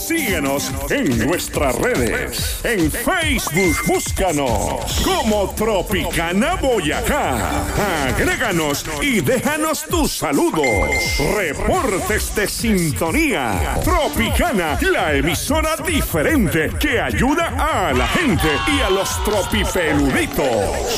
Síguenos en nuestras redes. En Facebook, búscanos como Tropicana Boyacá. Agréganos y déjanos tus saludos. Reportes de sintonía. Tropicana, la emisora diferente que ayuda a la gente y a los tropipeluditos.